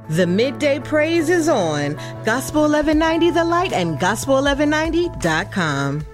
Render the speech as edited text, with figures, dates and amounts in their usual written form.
The Midday Praise is on Gospel 1190 The Light and Gospel1190.com.